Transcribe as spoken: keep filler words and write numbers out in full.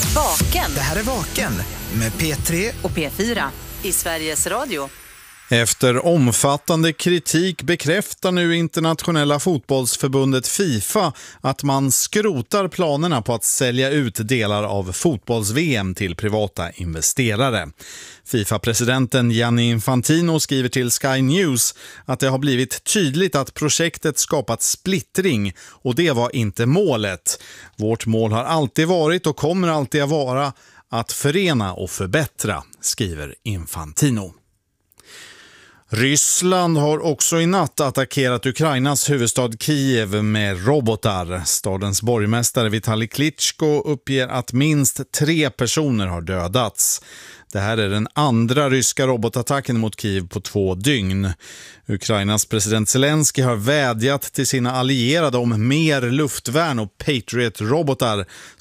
Vaken. Det här är Vaken med P tre och P fyra i Sveriges Radio. Efter omfattande kritik bekräftar nu internationella fotbollsförbundet FIFA att man skrotar planerna på att sälja ut delar av fotbolls-V M till privata investerare. FIFA-presidenten Gianni Infantino skriver till Sky News att det har blivit tydligt att projektet skapat splittring och det var inte målet. Vårt mål har alltid varit och kommer alltid att vara att förena och förbättra, skriver Infantino. Ryssland har också i natt attackerat Ukrainas huvudstad Kiev med robotar. Stadens borgmästare Vitali Klitschko uppger att minst tre personer har dödats. Det här är den andra ryska robotattacken mot Kiev på två dygn. Ukrainas president Zelensky har vädjat till sina allierade om mer luftvärn och Patriot-robotar